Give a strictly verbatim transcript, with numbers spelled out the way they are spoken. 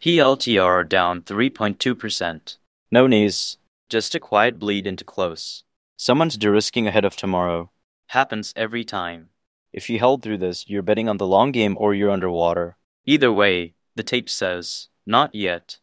He L T R down three point two percent. No knees, just a quiet bleed into close. Someone's de-risking ahead of tomorrow. Happens every time. If you held through this, you're betting on the long game or you're underwater. Either way, the tape says, not yet.